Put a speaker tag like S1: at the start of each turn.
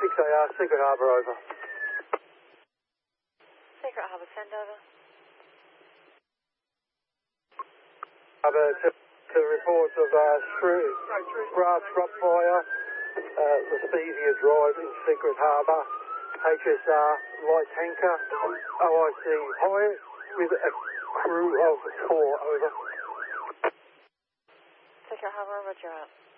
S1: 6AR, Secret Harbour, over.
S2: Secret Harbour, send over.
S1: To reports of grass scrub fire, Vespesia Drive in Secret Harbour, HSR light tanker, OIC Hyatt with a crew of 4, over.
S2: Secret Harbour, roger out.